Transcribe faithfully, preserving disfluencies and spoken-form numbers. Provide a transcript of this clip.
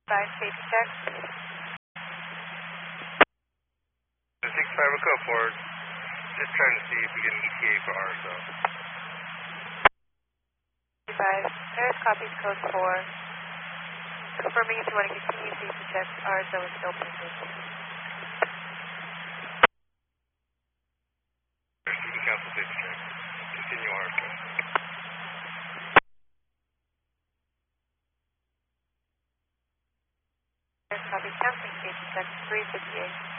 Five, safety check. six five, we'll go forward. Just trying to see if we get an E T A for R S O. Five, there's copies code four. Confirming if you want to continue safety check, R S O is still pending. You can cancel safety check. Continue R S O. There's copies canceling safety check, three fifty-eight.